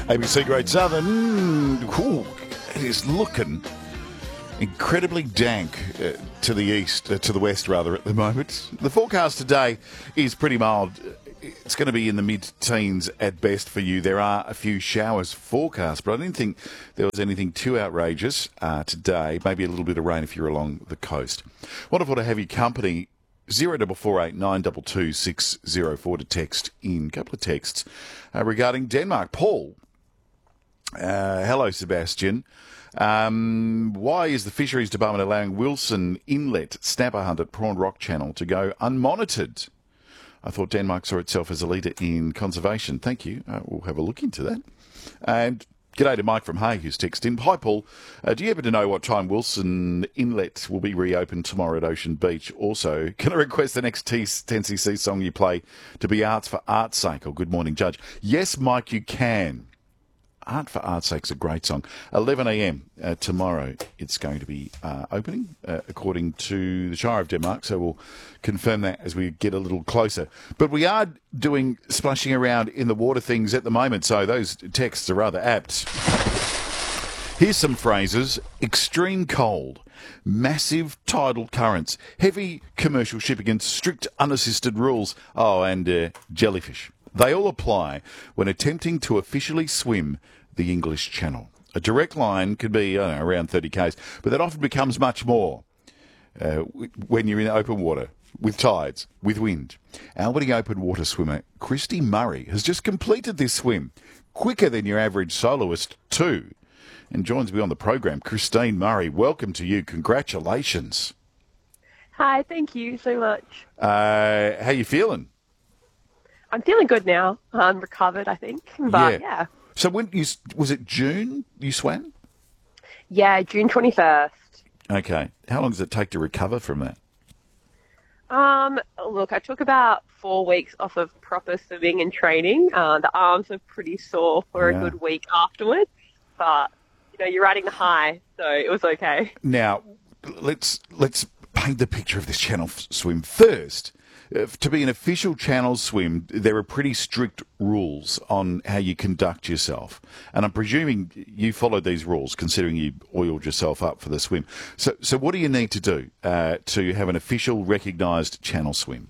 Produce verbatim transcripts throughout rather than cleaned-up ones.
A B C Great Southern, ooh, it is looking incredibly dank uh, to the east, uh, to the west rather, at the moment. The forecast today is pretty mild. It's going to be in the mid-teens at best for you. There are a few showers forecast, but I didn't think there was anything too outrageous uh, today. Maybe a little bit of rain if you're along the coast. Wonderful to have your company. Zero double four eight nine double two six zero four to text in. A couple of texts uh, regarding Denmark. Paul, uh, hello Sebastian. Um, why is the Fisheries Department allowing Wilson Inlet snapper hunt at Prawn Rock Channel to go unmonitored? I thought Denmark saw itself as a leader in conservation. Thank you. Uh, we'll have a look into that. And g'day to Mike from Hay, who's texted in. Hi, Paul. Uh, do you happen to know what time Wilson Inlet will be reopened tomorrow at Ocean Beach? Also, can I request the next ten C C song you play to be Arts for Art's Sake or Good Morning Judge? Yes, Mike, you can. Art for Art's Sake is a great song. eleven a.m. Uh, tomorrow it's going to be uh, opening, uh, according to the Shire of Denmark, so we'll confirm that as we get a little closer. But we are doing splashing around in the water things at the moment, so those texts are rather apt. Here's some phrases. Extreme cold, massive tidal currents, heavy commercial shipping and strict unassisted rules. Oh, and uh, jellyfish. They all apply when attempting to officially swim the English Channel. A direct line could be I don't know, around thirty kays, but that often becomes much more uh, when you're in open water, with tides, with wind. Albany open water swimmer Christy Murray has just completed this swim, quicker than your average soloist too, and joins me on the program. Christine Murray, welcome to you. Congratulations. Hi, thank you so much. Uh, how you feeling? I'm feeling good now. I'm recovered, I think. But yeah. yeah. So when you was it June you swam? Yeah, June twenty-first. Okay. How long does it take to recover from that? Um, look, I took about four weeks off of proper swimming and training. Uh, the arms are pretty sore for yeah. a good week afterwards, but you know, you're riding the high, so it was okay. Now, let's let's paint the picture of this channel f- swim first. Uh, to be an official channel swim, there are pretty strict rules on how you conduct yourself. And I'm presuming you followed these rules, considering you oiled yourself up for the swim. So so what do you need to do uh, to have an official recognised channel swim?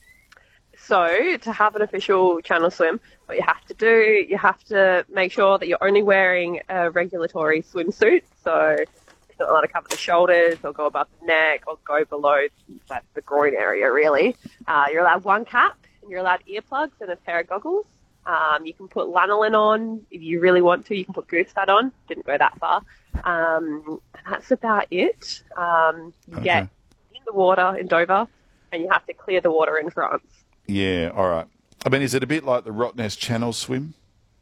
So to have an official channel swim, what you have to do, you have to make sure that you're only wearing a regulatory swimsuit. So you're not allowed to cover the shoulders or go above the neck or go below like, the groin area, really. Uh, you're allowed one cap, and you're allowed earplugs and a pair of goggles. Um, you can put lanolin on if you really want to. You can put goose fat on. Didn't go that far. Um, and that's about it. Um, you okay. get in the water in Dover, and you have to clear the water in France. Yeah, all right. I mean, is it a bit like the Rottnest Channel swim?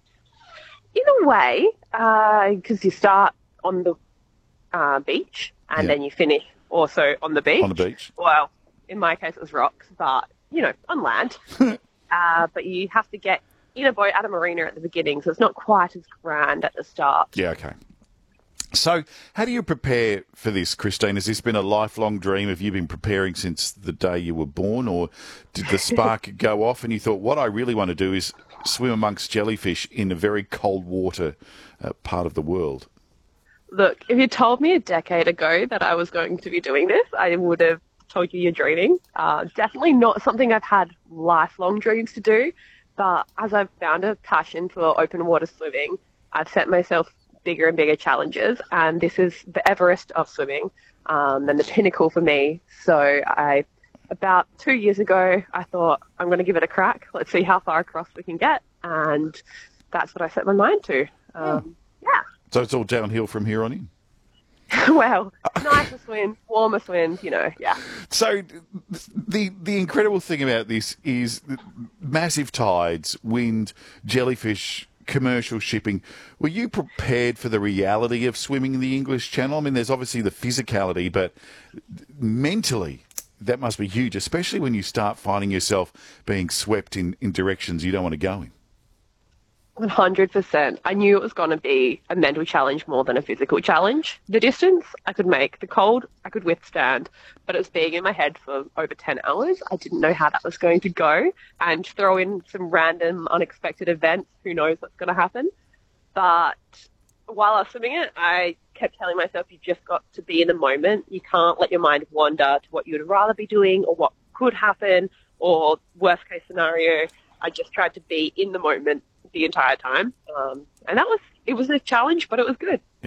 In a way, because uh, you start on the Uh, beach, and yeah. then you finish also on the beach. On the beach. Well, in my case, it was rocks, but, you know, on land. uh, but you have to get in a boat at a marina at the beginning, so it's not quite as grand at the start. Yeah, okay. So how do you prepare for this, Christine? Has this been a lifelong dream? Have you been preparing since the day you were born, or did the spark go off and you thought, what I really want to do is swim amongst jellyfish in a very cold water uh, part of the world? Look, if you told me a decade ago that I was going to be doing this, I would have told you you're dreaming. Uh, definitely not something I've had lifelong dreams to do, but as I've found a passion for open water swimming, I've set myself bigger and bigger challenges, and this is the Everest of swimming um, and the pinnacle for me. So I, about two years ago, I thought, I'm going to give it a crack. Let's see how far across we can get, and that's what I set my mind to. Um, yeah. yeah. So it's all downhill from here on in? Well, nicer swim, warmer swims, you know, yeah. So the the incredible thing about this is massive tides, wind, jellyfish, commercial shipping. Were you prepared for the reality of swimming in the English Channel? I mean, there's obviously the physicality, but mentally that must be huge, especially when you start finding yourself being swept in, in directions you don't want to go in. one hundred percent. I knew it was going to be a mental challenge more than a physical challenge. The distance I could make, the cold I could withstand, but it was being in my head for over ten hours. I didn't know how that was going to go, and throw in some random unexpected events. Who knows what's going to happen? But while I was swimming it, I kept telling myself, you've just got to be in the moment. You can't let your mind wander to what you would rather be doing or what could happen or worst case scenario. I just tried to be in the moment the entire time. Um, and that was, it was a challenge, but it was good.